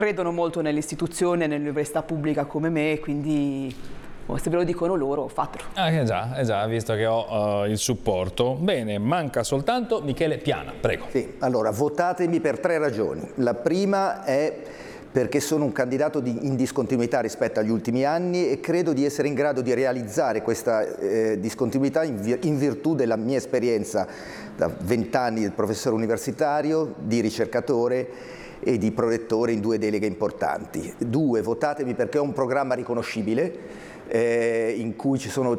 credono molto nell'istituzione, nell'università pubblica come me, quindi se ve lo dicono loro, fatelo. Già, visto che ho il supporto. Bene, manca soltanto Michele Piana, prego. Sì, allora, votatemi per 3 ragioni. La prima è perché sono un candidato in discontinuità rispetto agli ultimi anni e credo di essere in grado di realizzare questa discontinuità in virtù della mia esperienza da 20 anni di professore universitario, di ricercatore e di prorettore in 2 deleghe importanti. 2, votatemi perché ho un programma riconoscibile in cui ci sono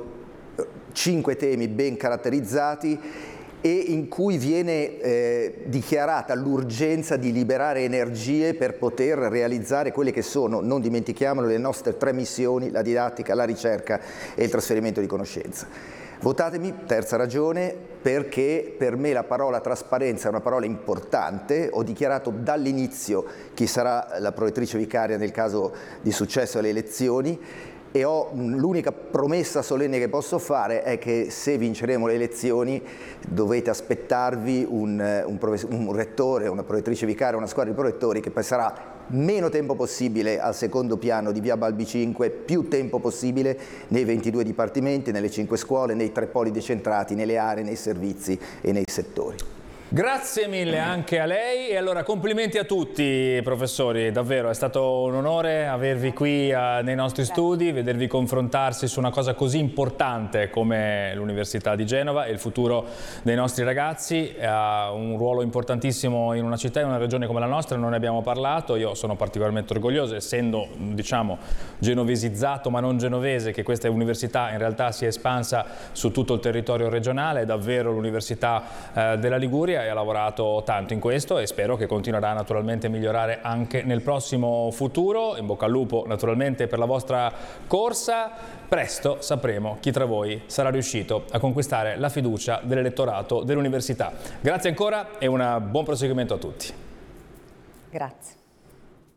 5 temi ben caratterizzati e in cui viene dichiarata l'urgenza di liberare energie per poter realizzare quelle che sono, non dimentichiamolo, le nostre 3 missioni: la didattica, la ricerca e il trasferimento di conoscenza. Votatemi, terza ragione, perché per me la parola trasparenza è una parola importante. Ho dichiarato dall'inizio chi sarà la prorettrice vicaria nel caso di successo alle elezioni e l'unica promessa solenne che posso fare è che se vinceremo le elezioni dovete aspettarvi un rettore, una prorettrice vicaria, una squadra di prorettori che passerà meno tempo possibile al secondo piano di via Balbi 5, più tempo possibile nei 22 dipartimenti, nelle 5 scuole, nei 3 poli decentrati, nelle aree, nei servizi e nei settori. Grazie mille anche a lei e allora complimenti a tutti professori, davvero è stato un onore avervi qui nei nostri studi, vedervi confrontarsi su una cosa così importante come l'Università di Genova e il futuro dei nostri ragazzi. Ha un ruolo importantissimo in una città e in una regione come la nostra, non ne abbiamo parlato, io sono particolarmente orgoglioso essendo diciamo genovesizzato ma non genovese che questa università in realtà si è espansa su tutto il territorio regionale, è davvero l'Università della Liguria e ha lavorato tanto in questo e spero che continuerà naturalmente a migliorare anche nel prossimo futuro. In bocca al lupo naturalmente per la vostra corsa. Presto sapremo chi tra voi sarà riuscito a conquistare la fiducia dell'elettorato dell'università. Grazie ancora e un buon proseguimento a tutti. Grazie.